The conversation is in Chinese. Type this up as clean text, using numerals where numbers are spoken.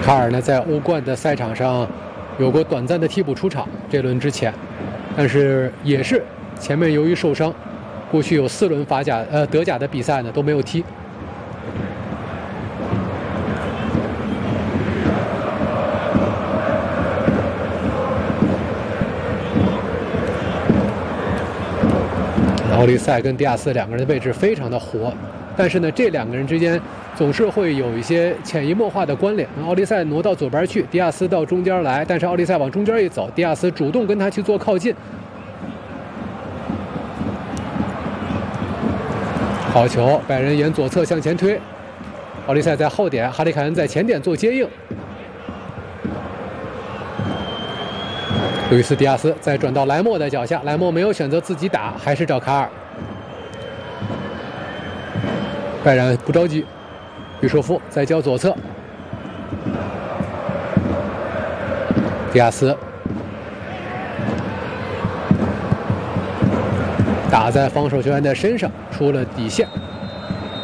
卡尔呢，在欧冠的赛场上有过短暂的替补出场，这轮之前，但是也是前面由于受伤，过去有4轮德甲的比赛呢都没有踢。奥利塞跟迪亚斯两个人的位置非常的活，但是呢，这两个人之间总是会有一些潜移默化的关联。奥利塞挪到左边去，迪亚斯到中间来，但是奥利塞往中间一走，迪亚斯主动跟他去做靠近。好球，拜仁沿左侧向前推，奥利塞在后点，哈里凯恩在前点做接应。路易斯·迪亚斯再转到莱莫的脚下，莱莫没有选择自己打，还是找卡尔。拜仁不着急，约舍夫再交左侧，迪亚斯打在防守球员的身上，出了底线。